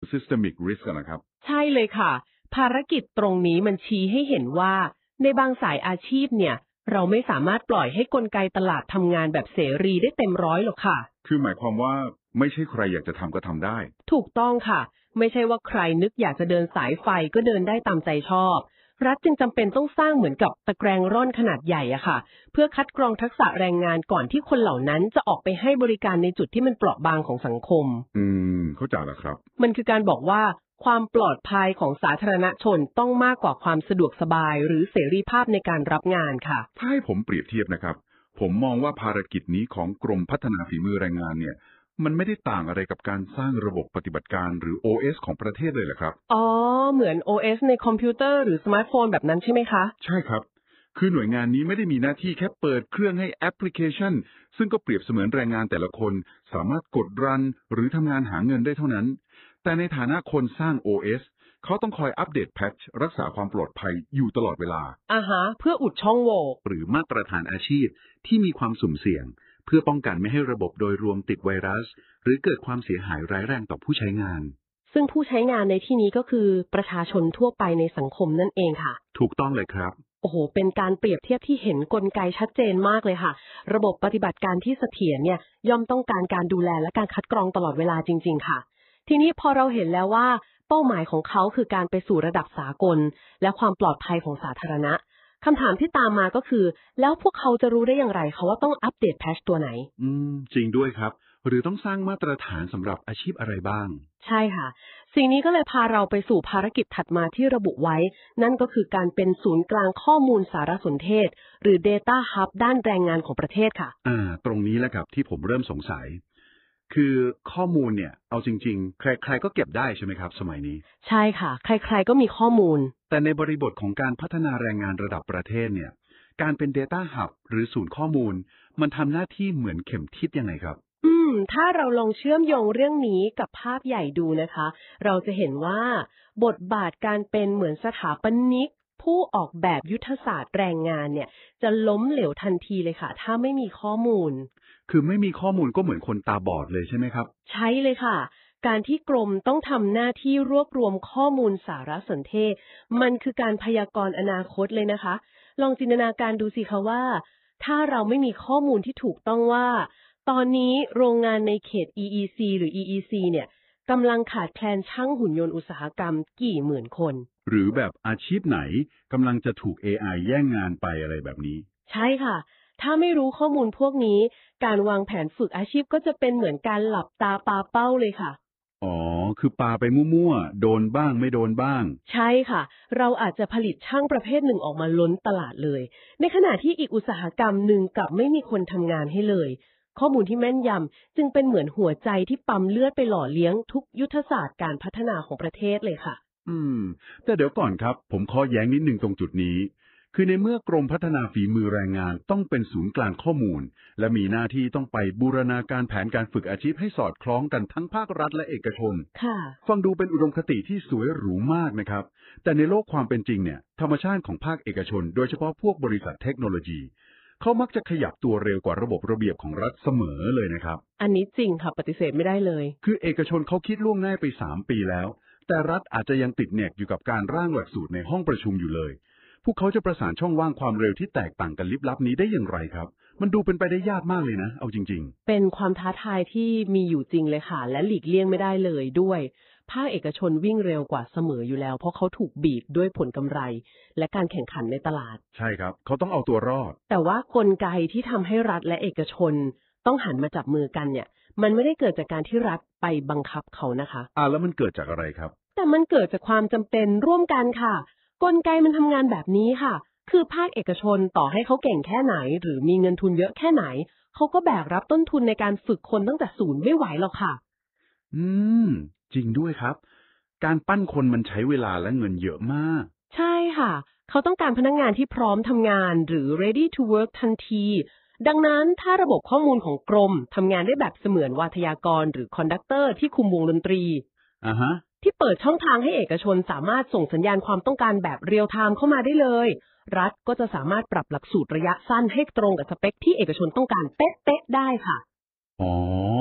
systemic risk นะครับใช่เลยค่ะภารกิจตรงนี้มันชี้ให้เห็นว่าในบางสายอาชีพเนี่ยเราไม่สามารถปล่อยให้กลไกตลาดทำงานแบบเสรีได้เต็มร้อยหรอกค่ะคือหมายความว่าไม่ใช่ใครอยากจะทำก็ทำได้ถูกต้องค่ะไม่ใช่ว่าใครนึกอยากจะเดินสายไฟก็เดินได้ตามใจชอบรัฐจึงจำเป็นต้องสร้างเหมือนกับตะแกรงร่อนขนาดใหญ่อะค่ะเพื่อคัดกรองทักษะแรงงานก่อนที่คนเหล่านั้นจะออกไปให้บริการในจุดที่มันเปราะบางของสังคมเข้าใจแล้วครับมันคือการบอกว่าความปลอดภัยของสาธารณชนต้องมากกว่าความสะดวกสบายหรือเสรีภาพในการรับงานค่ะถ้าให้ผมเปรียบเทียบนะครับผมมองว่าภารกิจนี้ของกรมพัฒนาฝีมือแรงงานเนี่ยมันไม่ได้ต่างอะไรกับการสร้างระบบปฏิบัติการหรือ OS ของประเทศเลยเหรอครับอ๋อเหมือน OS ในคอมพิวเตอร์หรือสมาร์ทโฟนแบบนั้นใช่ไหมคะใช่ครับคือหน่วยงานนี้ไม่ได้มีหน้าที่แค่เปิดเครื่องให้แอปพลิเคชันซึ่งก็เปรียบเสมือนแรงงานแต่ละคนสามารถกดรันหรือทำงานหาเงินได้เท่านั้นแต่ในฐานะคนสร้าง OS เขาต้องคอยอัปเดตแพทช์รักษาความปลอดภัยอยู่ตลอดเวลาเพื่ออุดช่องโหว่หรือมาตรฐานอาชีพที่มีความสุ่มเสี่ยงเพื่อป้องกันไม่ให้ระบบโดยรวมติดไวรัสหรือเกิดความเสียหายร้ายแรงต่อผู้ใช้งานซึ่งผู้ใช้งานในที่นี้ก็คือประชาชนทั่วไปในสังคมนั่นเองค่ะถูกต้องเลยครับโอ้โหเป็นการเปรียบเทียบที่เห็นกลไกชัดเจนมากเลยค่ะระบบปฏิบัติการที่เสถียรเนี่ยย่อมต้องการการดูแลและการคัดกรองตลอดเวลาจริงๆค่ะทีนี้พอเราเห็นแล้วว่าเป้าหมายของเขาคือการไปสู่ระดับสากลและความปลอดภัยของสาธารณะคำถามที่ตามมาก็คือแล้วพวกเขาจะรู้ได้อย่างไรคะว่าต้องอัปเดตแพทช์ตัวไหนจริงด้วยครับหรือต้องสร้างมาตรฐานสำหรับอาชีพอะไรบ้างใช่ค่ะสิ่งนี้ก็เลยพาเราไปสู่ภารกิจถัดมาที่ระบุไว้นั่นก็คือการเป็นศูนย์กลางข้อมูลสารสนเทศหรือ Data Hub ด้านแรงงานของประเทศค่ะตรงนี้แหละครับที่ผมเริ่มสงสัยคือข้อมูลเนี่ยเอาจริงๆใครๆก็เก็บได้ใช่ไหมครับสมัยนี้ใช่ค่ะใครๆก็มีข้อมูลแต่ในบริบทของการพัฒนาแรงงานระดับประเทศเนี่ยการเป็น Data Hub หรือศูนย์ข้อมูลมันทำหน้าที่เหมือนเข็มทิศยังไงครับถ้าเราลองเชื่อมโยงเรื่องนี้กับภาพใหญ่ดูนะคะเราจะเห็นว่าบทบาทการเป็นเหมือนสถาปนิกผู้ออกแบบยุทธศาสตร์แรงงานเนี่ยจะล้มเหลวทันทีเลยค่ะถ้าไม่มีข้อมูลคือไม่มีข้อมูลก็เหมือนคนตาบอดเลยใช่ไหมครับใช่เลยค่ะการที่กรมต้องทำหน้าที่รวบรวมข้อมูลสารสนเทศมันคือการพยากรณ์อนาคตเลยนะคะลองจินตนาการดูสิคะว่าถ้าเราไม่มีข้อมูลที่ถูกต้องว่าตอนนี้โรงงานในเขต EEC หรือ EEC เนี่ยกำลังขาดแคลนช่างหุ่นยนต์อุตสาหกรรมกี่หมื่นคนหรือแบบอาชีพไหนกำลังจะถูก AI แย่งงานไปอะไรแบบนี้ใช่ค่ะถ้าไม่รู้ข้อมูลพวกนี้การวางแผนฝึกอาชีพก็จะเป็นเหมือนการหลับตาปาเป้าเลยค่ะอ๋อคือปาไปมั่วๆโดนบ้างไม่โดนบ้างใช่ค่ะเราอาจจะผลิตช่างประเภทหนึ่งออกมาล้นตลาดเลยในขณะที่อีกอุตสาหกรรมหนึ่งกลับไม่มีคนทำงานให้เลยข้อมูลที่แม่นยำจึงเป็นเหมือนหัวใจที่ปั๊มเลือดไปหล่อเลี้ยงทุกยุทธศาสตร์การพัฒนาของประเทศเลยค่ะแต่เดี๋ยวก่อนครับผมขอแย้งนิดนึงตรงจุดนี้คือในเมื่อกรมพัฒนาฝีมือแรงงานต้องเป็นศูนย์กลางข้อมูลและมีหน้าที่ต้องไปบูรณาการแผนการฝึกอาชีพให้สอดคล้องกันทั้งภาครัฐและเอกชนฟังดูเป็นอุดมคติที่สวยหรูมากนะครับแต่ในโลกความเป็นจริงเนี่ยธรรมชาติของภาคเอกชนโดยเฉพาะพวกบริษัทเทคโนโลยีเขามักจะขยับตัวเร็วกว่าระบบระเบียบของรัฐเสมอเลยนะครับอันนี้จริงค่ะปฏิเสธไม่ได้เลยคือเอกชนเขาคิดล่วงหน้าไป3 ปีแล้วแต่รัฐอาจจะยังติดแนกอยู่กับการร่างหลักสูตรในห้องประชุมอยู่เลยพวกเขาจะประสานช่องว่างความเร็วที่แตกต่างกันลิบลับนี้ได้อย่างไรครับมันดูเป็นไปได้ยากมากเลยนะเอาจริงๆเป็นความท้าทายที่มีอยู่จริงเลยค่ะและหลีกเลี่ยงไม่ได้เลยด้วยภาคเอกชนวิ่งเร็วกว่าเสมออยู่แล้วเพราะเขาถูกบีบด้วยผลกำไรและการแข่งขันในตลาดใช่ครับเขาต้องเอาตัวรอดแต่ว่ากลไกที่ทำให้รัฐและเอกชนต้องหันมาจับมือกันเนี่ยมันไม่ได้เกิดจากการที่รัฐไปบังคับเขานะคะแล้วมันเกิดจากอะไรครับแต่มันเกิดจากความจำเป็นร่วมกันค่ะกลไกมันทำงานแบบนี้ค่ะคือภาคเอกชนต่อให้เขาเก่งแค่ไหนหรือมีเงินทุนเยอะแค่ไหนเขาก็แบกรับต้นทุนในการฝึกคนตั้งแต่ศูนย์ไม่ไหวหรอกค่ะจริงด้วยครับการปั้นคนมันใช้เวลาและเงินเยอะมากใช่ค่ะเขาต้องการพนักงานที่พร้อมทำงานหรือ ready to work ทันทีดังนั้นถ้าระบบข้อมูลของกรมทำงานได้แบบเสมือนวาทยากรหรือคอนดักเตอร์ที่คุมวงดนตรีที่เปิดช่องทางให้เอกชนสามารถส่งสัญญาณความต้องการแบบเรียลไทม์เข้ามาได้เลยรัฐก็จะสามารถปรับหลักสูตรระยะสั้นให้ตรงกับสเปคที่เอกชนต้องการเป๊ะๆได้ค่ะ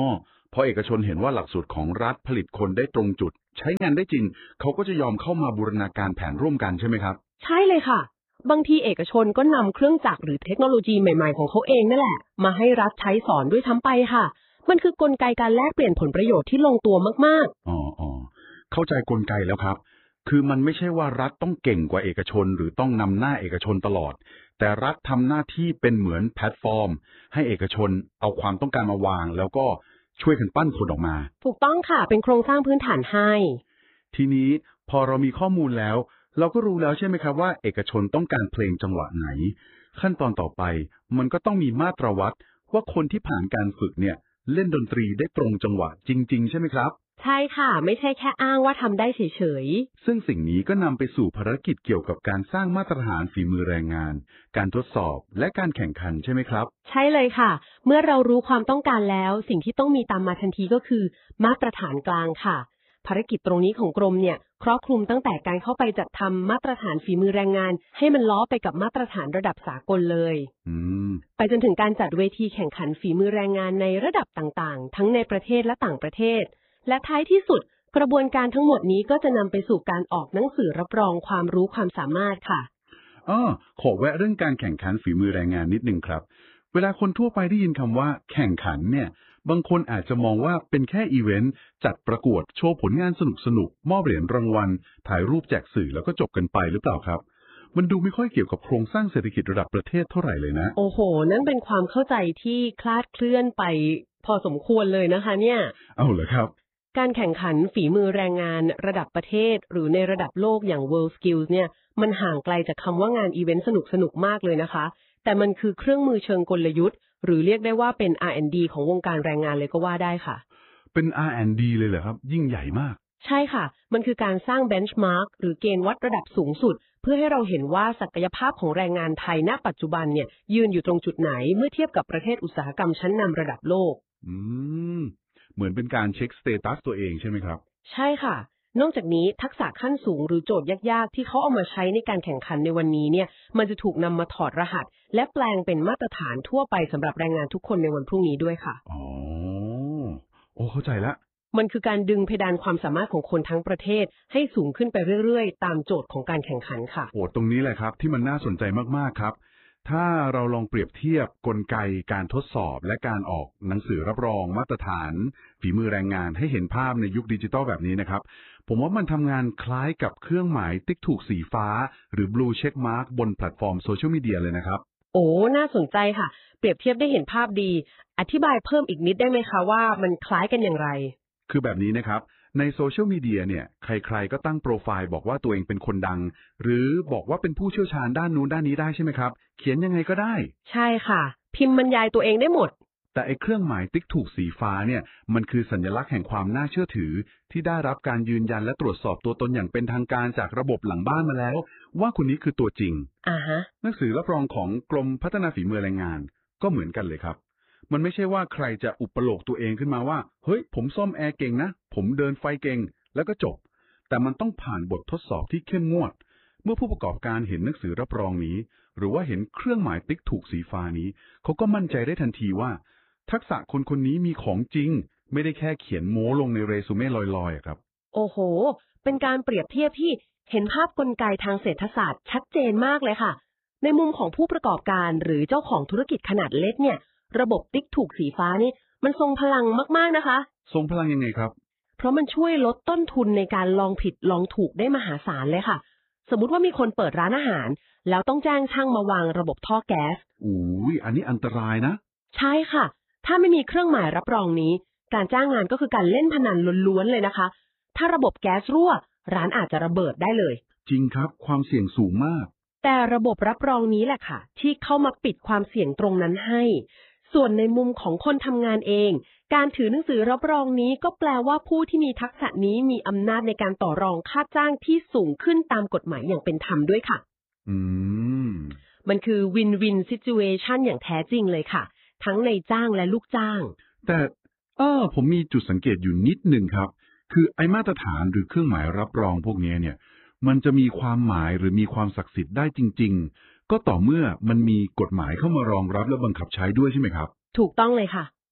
พอเอกชนเห็นว่าหลักสูตรของรัฐผลิตคนได้ตรงจุดใช้งานได้จริงเขาก็จะยอมเข้ามาบูรณาการแผนร่วมกันใช่ไหมครับใช่เลยค่ะบางทีเอกชนก็นำเครื่องจักรหรือเทคโนโลยีใหม่ๆของเขาเองนั่นแหละมาให้รัฐใช้สอนด้วยซ้ำไปค่ะมันคือกลไกการแลกเปลี่ยนผลประโยชน์ที่ลงตัวมากอ๋อเข้าใจกลไกแล้วครับคือมันไม่ใช่ว่ารัฐต้องเก่งกว่าเอกชนหรือต้องนำหน้าเอกชนตลอดแต่รัฐทำหน้าที่เป็นเหมือนแพลตฟอร์มให้เอกชนเอาความต้องการมาวางแล้วก็ช่วยกันปั้นคนออกมาๆถูกต้องค่ะเป็นโครงสร้างพื้นฐานให้ทีนี้พอเรามีข้อมูลแล้วเราก็รู้แล้วใช่ไหมครับว่าเอกชนต้องการเพลงจังหวะไหนขั้นตอนต่อไปมันก็ต้องมีมาตรวัดว่าคนที่ผ่านการฝึกเนี่ยเล่นดนตรีได้ตรงจังหวะจริงๆใช่ไหมครับใช่ค่ะไม่ใช่แค่อ้างว่าทำได้เฉยซึ่งสิ่งนี้ก็นำไปสู่ภารกิจเกี่ยวกับการสร้างมาตรฐานฝีมือแรงงานการทดสอบและการแข่งขันใช่ไหมครับๆใช่เลยค่ะเมื่อเรารู้ความต้องการแล้วสิ่งที่ต้องมีตามมาทันทีก็คือมาตรฐานกลางค่ะภารกิจตรงนี้ของกรมเนี่ยครอบคลุมตั้งแต่การเข้าไปจัดทำมาตรฐานฝีมือแรงงานให้มันล้อไปกับมาตรฐานระดับสากลเลยอืมไปจนถึงการจัดเวทีแข่งขันฝีมือแรงงานในระดับต่างๆทั้งในประเทศและต่างประเทศและท้ายที่สุดกระบวนการทั้งหมดนี้ก็จะนำไปสู่การออกหนังสือรับรองความรู้ความสามารถค่ะขอแวะเรื่องการแข่งขันฝีมือแรงงานนิดนึงครับเวลาคนทั่วไปได้ยินคำว่าแข่งขันเนี่ยบางคนอาจจะมองว่าเป็นแค่อีเวนต์จัดประกวดโชว์ผลงานสนุกๆมอบเหรียญรางวัลถ่ายรูปแจกสื่อแล้วก็จบกันไปหรือเปล่าครับมันดูไม่ค่อยเกี่ยวกับโครงสร้างเศรษฐกิจระดับประเทศเท่าไหร่เลยนะโอ้โหนั่นเป็นความเข้าใจที่คลาดเคลื่อนไปพอสมควรเลยนะคะเนี่ยเอาเหรอครับการแข่งขันฝีมือแรงงานระดับประเทศหรือในระดับโลกอย่าง World Skills เนี่ยมันห่างไกลจากคำว่างานอีเวนต์สนุกๆมากเลยนะคะแต่มันคือเครื่องมือเชิงกลยุทธ์หรือเรียกได้ว่าเป็น R&D ของวงการแรงงานเลยก็ว่าได้ค่ะเป็น R&D เลยเหรอครับยิ่งใหญ่มากใช่ค่ะมันคือการสร้างเบนช์มาร์กหรือเกณฑ์วัดระดับสูงสุดเพื่อให้เราเห็นว่าศักยภาพของแรงงานไทยณปัจจุบันเนี่ยยืนอยู่ตรงจุดไหนเมื่อเทียบกับประเทศอุตสาหกรรมชั้นนำระดับโลกอืมเหมือนเป็นการเช็คสเตตัสตัวเองใช่ไหมครับใช่ค่ะนอกจากนี้ทักษะขั้นสูงหรือโจทย์ยากๆที่เขาเอามาใช้ในการแข่งขันในวันนี้เนี่ยมันจะถูกนำมาถอดรหัสและแปลงเป็นมาตรฐานทั่วไปสำหรับแรงงานทุกคนในวันพรุ่งนี้ด้วยค่ะอ๋อโอ้เข้าใจแล้วมันคือการดึงเพดานความสามารถของคนทั้งประเทศให้สูงขึ้นไปเรื่อยๆตามโจทย์ของการแข่งขันค่ะโอ้ตรงนี้แหละครับที่มันน่าสนใจมากๆครับถ้าเราลองเปรียบเทียบกลไกการทดสอบและการออกหนังสือรับรองมาตรฐานฝีมือแรงงานให้เห็นภาพในยุคดิจิตอลแบบนี้นะครับผมว่ามันทำงานคล้ายกับเครื่องหมายติ๊กถูกสีฟ้าหรือ blue check mark บนแพลตฟอร์มโซเชียลมีเดียเลยนะครับโอ้น่าสนใจค่ะเปรียบเทียบได้เห็นภาพดีอธิบายเพิ่มอีกนิดได้ไหมคะว่ามันคล้ายกันอย่างไรคือแบบนี้นะครับในโซเชียลมีเดียเนี่ยใครๆก็ตั้งโปรไฟล์บอกว่าตัวเองเป็นคนดังหรือบอกว่าเป็นผู้เชี่ยวชาญด้านนู้นด้านนี้ได้ใช่ไหมครับเขียนยังไงก็ได้ใช่ค่ะพิมพ์บรรยายตัวเองได้หมดแต่ไอ้เครื่องหมายติ๊กถูกสีฟ้าเนี่ยมันคือสัญลักษณ์แห่งความน่าเชื่อถือที่ได้รับการยืนยันและตรวจสอบตัวตนอย่างเป็นทางการจากระบบหลังบ้านมาแล้วว่าคนนี้คือตัวจริงฮะหนังสือรับรองของกรมพัฒนาฝีมือแรงงานก็เหมือนกันเลยครับมันไม่ใช่ว่าใครจะอุปโลกตัวเองขึ้นมาว่าเฮ้ยผมซ่อมแอร์เก่งนะผมเดินไฟเก่งแล้วก็จบแต่มันต้องผ่านบททดสอบที่เข้มงวดเมื่อผู้ประกอบการเห็นหนังสือรับรองนี้หรือว่าเห็นเครื่องหมายติ๊กถูกสีฟ้านี้เขาก็มั่นใจได้ทันทีว่าทักษะคนคนนี้มีของจริงไม่ได้แค่เขียนโม้ลงในเรซูเม่ลอยๆอะครับโอ้โหเป็นการเปรียบเทียบที่เห็นภาพกลไกทางเศรษฐศาสตร์ชัดเจนมากเลยค่ะในมุมของผู้ประกอบการหรือเจ้าของธุรกิจขนาดเล็กเนี่ยระบบติ๊กถูกสีฟ้านี่มันทรงพลังมากๆนะคะทรงพลังยังไงครับเพราะมันช่วยลดต้นทุนในการลองผิดลองถูกได้มหาศาลเลยค่ะสมมุติว่ามีคนเปิดร้านอาหารแล้วต้องแจ้งช่างมาวางระบบท่อแก๊สอันนี้อันตรายนะใช่ค่ะถ้าไม่มีเครื่องหมายรับรองนี้การจ้างงานก็คือการเล่นพนันล้วนๆเลยนะคะถ้าระบบแก๊สรั่วร้านอาจจะระเบิดได้เลยจริงครับความเสี่ยงสูงมากแต่ระบบรับรองนี้แหละค่ะที่เข้ามาปิดความเสี่ยงตรงนั้นให้ส่วนในมุมของคนทำงานเองการถือหนังสือรับรองนี้ก็แปลว่าผู้ที่มีทักษะนี้มีอำนาจในการต่อรองค่าจ้างที่สูงขึ้นตามกฎหมายอย่างเป็นธรรมด้วยค่ะอืมมันคือ win-win situation อย่างแท้จริงเลยค่ะทั้งในจ้างและลูกจ้างแต่ผมมีจุดสังเกตอยู่นิดหนึ่งครับคือไอ้มาตรฐานหรือเครื่องหมายรับรองพวกนี้เนี่ยมันจะมีความหมายหรือมีความศักดิ์สิทธิ์ได้จริงๆก็ต่อเมื่อมันมีกฎหมายเข้ามารองรับและบังคับใช้ด้วยใช่ไหมครับถูกต้องเลยค่ะ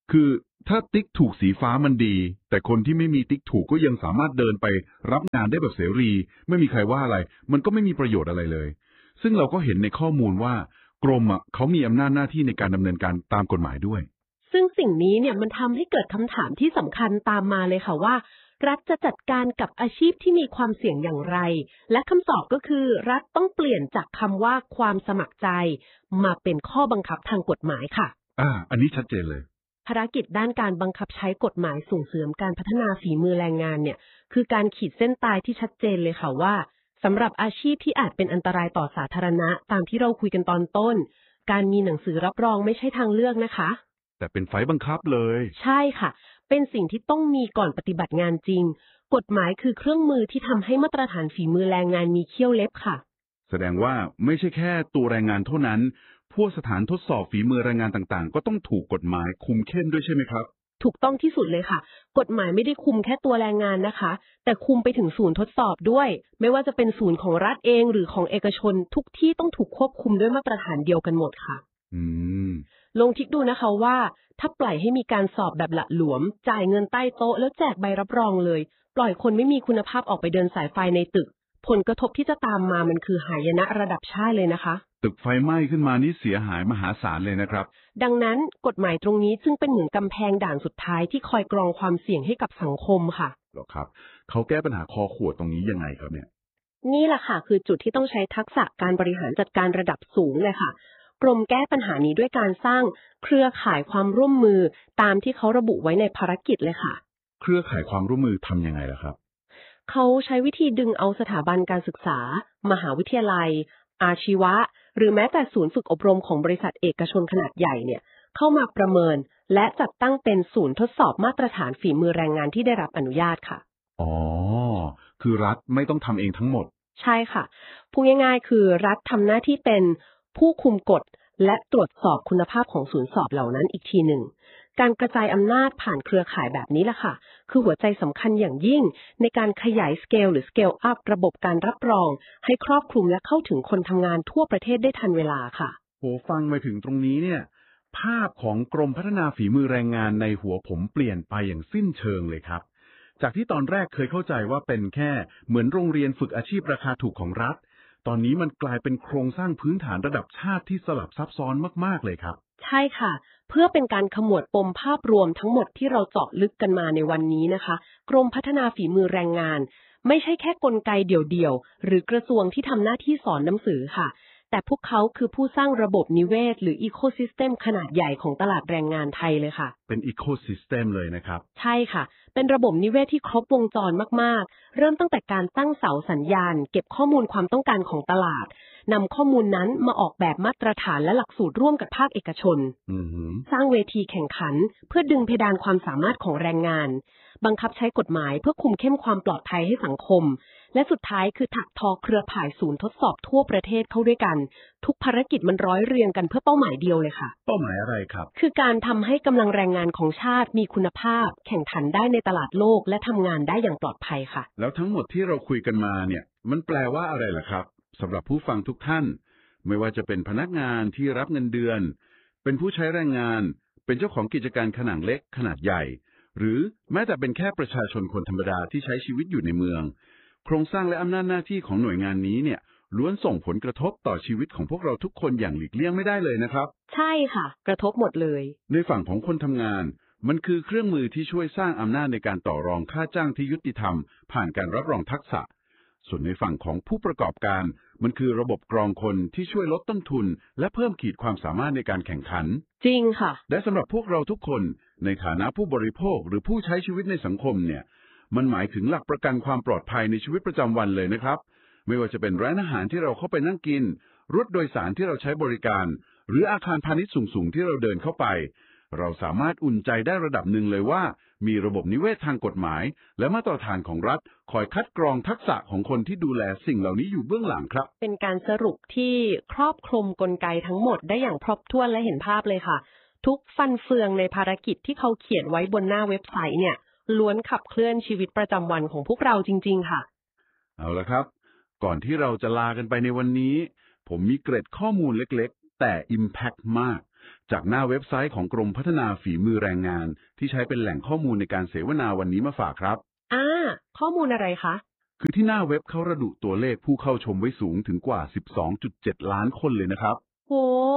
คือถ้าติ๊กถูกสีฟ้ามันดีแต่คนที่ไม่มีติ๊กถูกก็ยังสามารถเดินไปรับงานได้แบบเสรีไม่มีใครว่าอะไรมันก็ไม่มีประโยชน์อะไรเลยซึ่งเราก็เห็นในข้อมูลว่ากรมเขามีอำนาจหน้าที่ในการดำเนินการตามกฎหมายด้วยซึ่งสิ่งนี้เนี่ยมันทำให้เกิดคำถามที่สำคัญตามมาเลยค่ะว่ารัฐจะจัดการกับอาชีพที่มีความเสี่ยงอย่างไรและคำตอบก็คือรัฐต้องเปลี่ยนจากคำว่าความสมัครใจมาเป็นข้อบังคับทางกฎหมายค่ะอันนี้ชัดเจนเลยภารกิจด้านการบังคับใช้กฎหมายส่งเสริมการพัฒนาฝีมือแรงงานเนี่ยคือการขีดเส้นตายที่ชัดเจนเลยค่ะว่าสำหรับอาชีพที่อาจเป็นอันตรายต่อสาธารณะตามที่เราคุยกันตอนต้นการมีหนังสือรับรองไม่ใช่ทางเลือกนะคะแต่เป็นไฟบังคับเลยใช่ค่ะเป็นสิ่งที่ต้องมีก่อนปฏิบัติงานจริงกฎหมายคือเครื่องมือที่ทำให้มาตรฐานฝีมือแรงงานมีเขี้ยวเล็บค่ะแสดงว่าไม่ใช่แค่ตัวแรงงานเท่านั้นพวกสถานทดสอบฝีมือแรงงานต่างๆก็ต้องถูกกฎหมายคุมเข้มด้วยใช่ไหมครับถูกต้องที่สุดเลยค่ะกฎหมายไม่ได้คุมแค่ตัวแรงงานนะคะแต่คุมไปถึงศูนย์ทดสอบด้วยไม่ว่าจะเป็นศูนย์ของรัฐเองหรือของเอกชนทุกที่ต้องถูกควบคุมด้วยมาตรฐานเดียวกันหมดค่ะอืมลองคิดดูนะคะว่าถ้าปล่อยให้มีการสอบแบบหละหลวมจ่ายเงินใต้โต๊ะแล้วแจกใบรับรองเลยปล่อยคนไม่มีคุณภาพออกไปเดินสายไฟในตึกผลกระทบที่จะตามมามันคือหายนะระดับชาติเลยนะคะตึกไฟไหม้ขึ้นมานี่เสียหายมหาศาลเลยนะครับดังนั้นกฎหมายตรงนี้จึงเป็นเหมือนกำแพงด่านสุดท้ายที่คอยกรองความเสี่ยงให้กับสังคมค่ะหรอครับเขาแก้ปัญหาคอขวดตรงนี้ยังไงครับเนี่ยนี่แหละค่ะคือจุดที่ต้องใช้ทักษะการบริหารจัดการระดับสูงเลยค่ะกรมแก้ปัญหานี้ด้วยการสร้างเครือข่ายความร่วมมือตามที่เขาระบุไว้ในภารกิจเลยค่ะเครือข่ายความร่วมมือทำยังไงล่ะครับเขาใช้วิธีดึงเอาสถาบันการศึกษามหาวิทยาลัยอาชีวะหรือแม้แต่ศูนย์ฝึกอบรมของบริษัทเอกชนขนาดใหญ่เนี่ยเข้ามาประเมินและจัดตั้งเป็นศูนย์ทดสอบมาตรฐานฝีมือแรงงานที่ได้รับอนุญาตค่ะอ๋อคือรัฐไม่ต้องทำเองทั้งหมดใช่ค่ะพูดง่ายๆคือรัฐทำหน้าที่เป็นผู้คุมกฎและตรวจสอบคุณภาพของศูนย์สอบเหล่านั้นอีกทีหนึ่งการกระจายอำนาจผ่านเครือข่ายแบบนี้แหละค่ะคือหัวใจสำคัญอย่างยิ่งในการขยายสเกลหรือ scale up ระบบการรับรองให้ครอบคลุมและเข้าถึงคนทำงานทั่วประเทศได้ทันเวลาค่ะโหฟังมาถึงตรงนี้เนี่ยภาพของกรมพัฒนาฝีมือแรงงานในหัวผมเปลี่ยนไปอย่างสิ้นเชิงเลยครับจากที่ตอนแรกเคยเข้าใจว่าเป็นแค่เหมือนโรงเรียนฝึกอาชีพราคาถูกของรัฐตอนนี้มันกลายเป็นโครงสร้างพื้นฐานระดับชาติที่สลับซับซ้อนมากๆเลยครับใช่ค่ะเพื่อเป็นการขมวดปมภาพรวมทั้งหมดที่เราเจาะลึกกันมาในวันนี้นะคะกรมพัฒนาฝีมือแรงงานไม่ใช่แค่กลไกเดี่ยวๆหรือกระทรวงที่ทำหน้าที่สอนหนังสือค่ะแต่พวกเขาคือผู้สร้างระบบนิเวศหรืออีโคซิสเต็มขนาดใหญ่ของตลาดแรงงานไทยเลยค่ะเป็นอีโคซิสเต็มเลยนะครับใช่ค่ะเป็นระบบนิเวศที่ครบวงจรมากๆเริ่มตั้งแต่การตั้งเสาสัญญาณเก็บข้อมูลความต้องการของตลาดนำข้อมูลนั้นมาออกแบบมาตรฐานและหลักสูตรร่วมกับภาคเอกชนสร้างเวทีแข่งขันเพื่อดึงเพดานความสามารถของแรงงานบังคับใช้กฎหมายเพื่อคุมเข้มความปลอดภัยให้สังคมและสุดท้ายคือถักทอเครือข่ายศูนย์ทดสอบทั่วประเทศเข้าด้วยกันทุกภารกิจมันร้อยเรียงกันเพื่อเป้าหมายเดียวเลยค่ะเป้าหมายอะไรครับคือการทำให้กำลังแรงงานของชาติมีคุณภาพแข่งขันได้ในตลาดโลกและทำงานได้อย่างปลอดภัยค่ะแล้วทั้งหมดที่เราคุยกันมาเนี่ยมันแปลว่าอะไรล่ะครับสำหรับผู้ฟังทุกท่านไม่ว่าจะเป็นพนักงานที่รับเงินเดือนเป็นผู้ใช้แรงงานเป็นเจ้าของกิจการขนาดเล็กขนาดใหญ่หรือแม้แต่เป็นแค่ประชาชนคนธรรมดาที่ใช้ชีวิตอยู่ในเมืองโครงสร้างและอำนาจหน้าที่ของหน่วยงานนี้เนี่ยล้วนส่งผลกระทบต่อชีวิตของพวกเราทุกคนอย่างหลีกเลี่ยงไม่ได้เลยนะครับใช่ค่ะกระทบหมดเลยในฝั่งของคนทำงานมันคือเครื่องมือที่ช่วยสร้างอำนาจในการต่อรองค่าจ้างที่ยุติธรรมผ่านการรับรองทักษะส่วนในฝั่งของผู้ประกอบการมันคือระบบกรองคนที่ช่วยลดต้นทุนและเพิ่มขีดความสามารถในการแข่งขันจริงค่ะและสำหรับพวกเราทุกคนในฐานะผู้บริโภคหรือผู้ใช้ชีวิตในสังคมเนี่ยมันหมายถึงหลักประกันความปลอดภัยในชีวิตประจำวันเลยนะครับไม่ว่าจะเป็นร้านอาหารที่เราเข้าไปนั่งกินรถโดยสารที่เราใช้บริการหรืออาคารพาณิชย์สูงๆที่เราเดินเข้าไปเราสามารถอุ่นใจได้ระดับหนึ่งเลยว่ามีระบบนิเวศทางกฎหมายและมาตรฐานของรัฐคอยคัดกรองทักษะของคนที่ดูแลสิ่งเหล่านี้อยู่เบื้องหลังครับเป็นการสรุปที่ครอบคลุมกลไกทั้งหมดได้อย่างครบถ้วนและเห็นภาพเลยค่ะทุกฟันเฟืองในภารกิจที่เขาเขียนไว้บนหน้าเว็บไซต์เนี่ยล้วนขับเคลื่อนชีวิตประจำวันของพวกเราจริงๆค่ะเอาละครับก่อนที่เราจะลากันไปในวันนี้ผมมีเกร็ดข้อมูลเล็กๆแต่ Impact มากจากหน้าเว็บไซต์ของกรมพัฒนาฝีมือแรงงานที่ใช้เป็นแหล่งข้อมูลในการเสวนาวันนี้มาฝากครับข้อมูลอะไรคะคือที่หน้าเว็บเขาระบุตัวเลขผู้เข้าชมไว้สูงถึงกว่า 12.7 ล้านคนเลยนะครับโห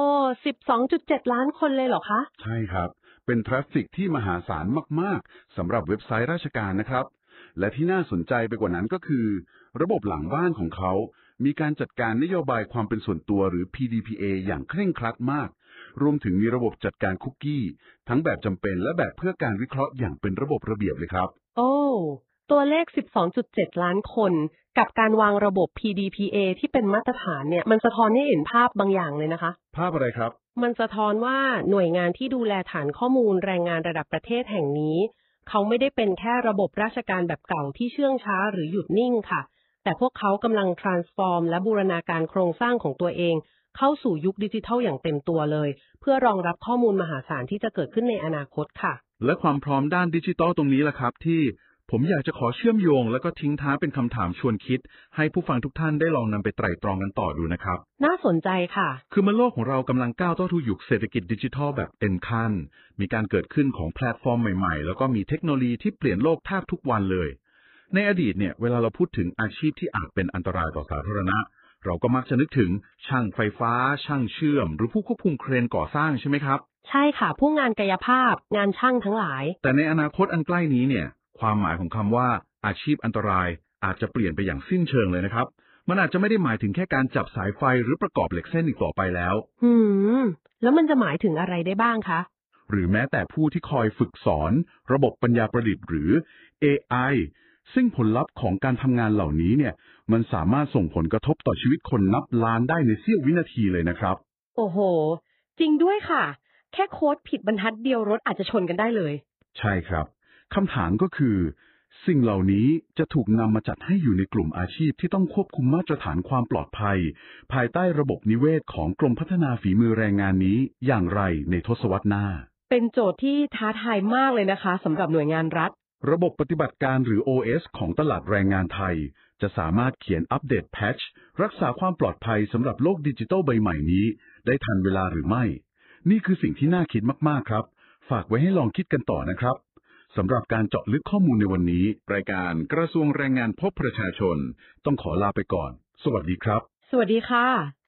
12.7 ล้านคนเลยเหรอคะใช่ครับ เป็นทราฟฟิกที่มหาศาลมากๆสำหรับเว็บไซต์ราชการนะครับ และที่น่าสนใจไปกว่านั้นก็คือ ระบบหลังบ้านของเขา มีการจัดการนโยบายความเป็นส่วนตัวหรือ PDPA อย่างเคร่งครัดมาก รวมถึงมีระบบจัดการคุกกี้ ทั้งแบบจำเป็นและแบบเพื่อการวิเคราะห์อย่างเป็นระบบระเบียบเลยครับโอ้ ตัวเลข 12.7 ล้านคน กับการวางระบบ PDPA ที่เป็นมาตรฐานเนี่ย มันสะท้อนให้เห็นภาพบางอย่างเลยนะคะภาพอะไรครับมันสะท้อนว่าหน่วยงานที่ดูแลฐานข้อมูลแรงงานระดับประเทศแห่งนี้ เขาไม่ได้เป็นแค่ระบบราชการแบบเก่าที่เชื่องช้าหรือหยุดนิ่งค่ะ แต่พวกเขากำลัง transform และบูรณาการโครงสร้างของตัวเอง เข้าสู่ยุคดิจิทัลอย่างเต็มตัวเลย เพื่อรองรับข้อมูลมหาศาลที่จะเกิดขึ้นในอนาคตค่ะและความพร้อมด้านดิจิทัลตรงนี้แหละครับที่ผมอยากจะขอเชื่อมโยงแล้วก็ทิ้งท้ายเป็นคำถามชวนคิด ให้ผู้ฟังทุกท่านได้ลองนำไปไตร่ตรองกันต่อดูนะครับน่าสนใจค่ะคือเมื่อโลกของเรากำลังก้าวเข้าสู่ยุคเศรษฐกิจดิจิทัลแบบเต็มขั้น มีการเกิดขึ้นของแพลตฟอร์มใหม่ๆ แล้วก็มีเทคโนโลยีที่เปลี่ยนโลกแทบทุกวันเลย ในอดีตเนี่ยเวลาเราพูดถึงอาชีพที่อาจเป็นอันตรายต่อสาธารณะ เราก็มักจะนึกถึงช่างไฟฟ้า ช่างเชื่อม หรือผู้ควบคุมเครนก่อสร้างใช่ไหมครับใช่ค่ะ ผู้งานกายภาพ งานช่างทั้งหลายแต่ในอนาคตอันใกล้นี้เนี่ยความหมายของคำว่าอาชีพอันตรายอาจจะเปลี่ยนไปอย่างสิ้นเชิงเลยนะครับ มันอาจจะไม่ได้หมายถึงแค่การจับสายไฟหรือประกอบเหล็กเส้นอีกต่อไปแล้วแล้วมันจะหมายถึงอะไรได้บ้างคะหรือแม้แต่ผู้ที่คอยฝึกสอนระบบปัญญาประดิษฐ์หรือ AI ซึ่งผลลัพธ์ของการทำงานเหล่านี้เนี่ยมันสามารถส่งผลกระทบต่อชีวิตคนนับล้านได้ในเสี้ยววินาทีเลยนะครับโอ้โห จริงด้วยค่ะ แค่โค้ดผิดบรรทัดเดียวรถอาจจะชนกันได้เลยใช่ครับคำถามก็คือ สิ่งเหล่านี้จะถูกนำมาจัดให้อยู่ในกลุ่มอาชีพที่ต้องควบคุมมาตรฐานความปลอดภัย ภายใต้ระบบนิเวศของกรมพัฒนาฝีมือแรงงานนี้อย่างไรในทศวรรษหน้าเป็นโจทย์ที่ท้าทายมากเลยนะคะสำหรับหน่วยงานรัฐระบบปฏิบัติการหรือ OS ของตลาดแรงงานไทย จะสามารถเขียนอัปเดตแพทช์รักษาความปลอดภัยสำหรับโลกดิจิทัลใบใหม่นี้ได้ทันเวลาหรือไม่ นี่คือสิ่งที่น่าคิดมากๆครับ ฝากไว้ให้ลองคิดกันต่อนะครับสำหรับการเจาะลึกข้อมูลในวันนี้ รายการกระทรวงแรงงานพบประชาชนต้องขอลาไปก่อน สวัสดีครับสวัสดีค่ะ